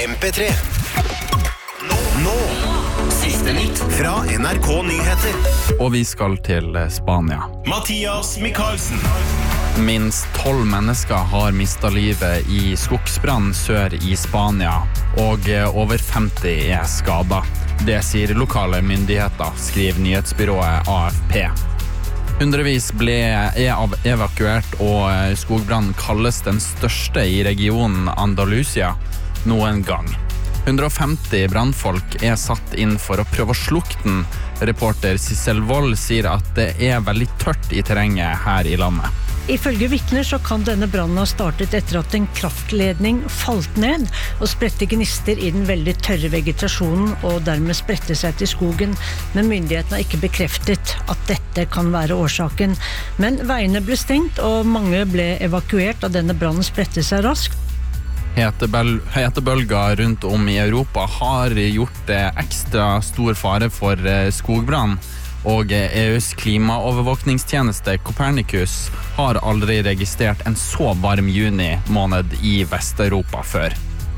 MP3. Nå. Siste nytt fra NRK Nyheter. Og vi skal til Spania. Mathias Michaelsen. Minst 12 mennesker har mistet livet i skogsbrann sør i Spania, og over 50 er skadet. Det sier lokale myndigheter, skriver nyhetsbyrået AFP. Hundrevis er evakuert, og skogbrannen kalles den største i regionen Andalusia noen gang. 150 brannfolk er satt inn for å prøve å slukke den. Reporter Sissel Wold sier at det er veldig tørt i terrenget her i landet. Ifølge vitner så kan denne brannen ha startet etter at en kraftledning falt ned og spredte gnister i den veldig tørre vegetasjonen og dermed spredte seg til skogen, men myndighetene har ikke bekreftet at dette kan være årsaken. Men veiene ble stengt og mange ble evakuert da denne brannen spredte seg raskt. Hetebølger rundt om i Europa har gjort det ekstra stor fare for skogbrann, og EUs klimaovervåkningstjeneste Copernicus har aldri registrert en så varm juni måned i Vest-Europa før.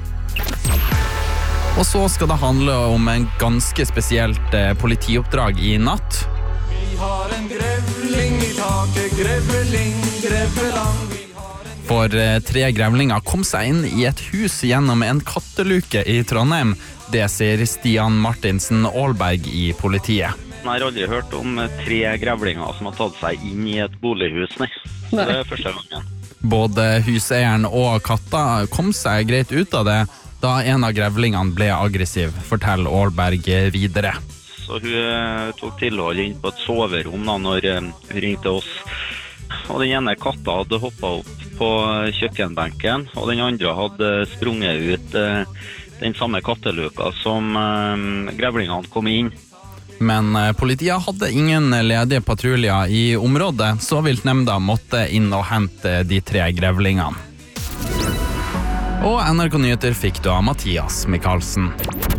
Og så skal det handle om en ganske spesielt politioppdrag i natt. Vi har en grevling i taket, grevelang. For 3 grevlinger kom seg inn i et hus gjennom en katteluke i Trondheim. Det sier Stian Martinsen Aalberg i politiet. Jeg har aldri hørt om 3 grevlinger som har tatt seg inn i et bolighus, nei. Det er første gangen. Både huseieren og katta kom seg greit ut av det, da en av grevlingene ble aggressiv, forteller Aalberg videre. Så hun tok tilhold inn på et soverom da når hun ringte oss. Og den ene katta hadde hoppet opp på kjøkkenbenken, og den andre hadde sprunget ut den samme katteluka som grevlingene kom inn. Men politiet hadde ingen ledige patruljer i området, så viltnemnda måtte inn og hente de 3 grevlingene. Og NRK Nyheter fikk du av Mathias Michaelsen.